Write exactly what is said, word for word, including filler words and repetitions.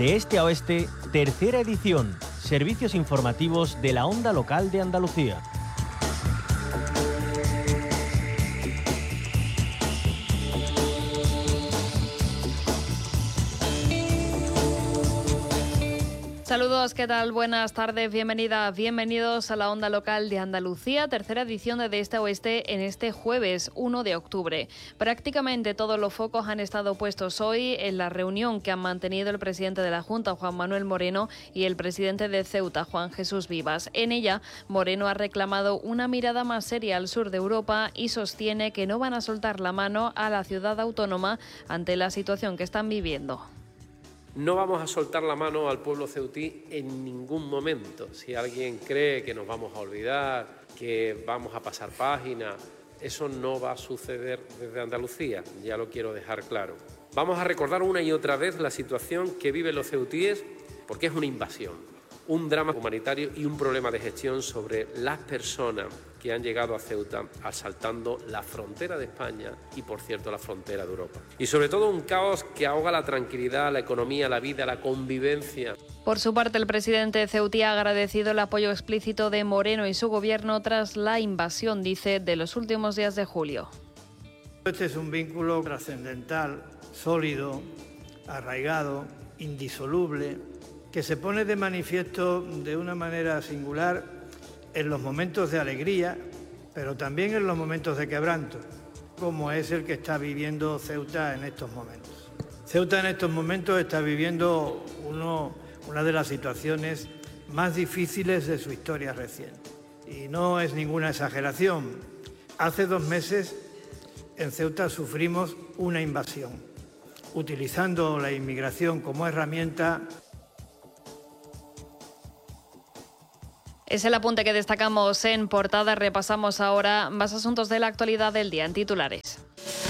De este a oeste, tercera edición. Servicios informativos de la Onda Local de Andalucía. Saludos, ¿qué tal? Buenas tardes, bienvenidas, bienvenidos a la Onda Local de Andalucía, tercera edición de De Este a Oeste en este jueves uno de octubre. Prácticamente todos los focos han estado puestos hoy en la reunión que han mantenido el presidente de la Junta, Juan Manuel Moreno, y el presidente de Ceuta, Juan Jesús Vivas. En ella, Moreno ha reclamado una mirada más seria al sur de Europa y sostiene que no van a soltar la mano a la ciudad autónoma ante la situación que están viviendo. No vamos a soltar la mano al pueblo ceutí en ningún momento. Si alguien cree que nos vamos a olvidar, que vamos a pasar página, eso no va a suceder desde Andalucía, ya lo quiero dejar claro. Vamos a recordar una y otra vez la situación que viven los ceutíes, porque es una invasión, un drama humanitario y un problema de gestión sobre las personas que han llegado a Ceuta asaltando la frontera de España y, por cierto, la frontera de Europa. Y sobre todo un caos que ahoga la tranquilidad, la economía, la vida, la convivencia. Por su parte, el presidente ceutí ha agradecido el apoyo explícito de Moreno y su gobierno tras la invasión, dice, de los últimos días de julio. Este es un vínculo trascendental, sólido, arraigado, indisoluble, que se pone de manifiesto de una manera singular en los momentos de alegría, pero también en los momentos de quebranto, como es el que está viviendo Ceuta en estos momentos. Ceuta en estos momentos está viviendo uno, una de las situaciones más difíciles de su historia reciente. Y no es ninguna exageración. Hace dos meses en Ceuta sufrimos una invasión, utilizando la inmigración como herramienta. Es el apunte que destacamos en portada. Repasamos ahora más asuntos de la actualidad del día en titulares.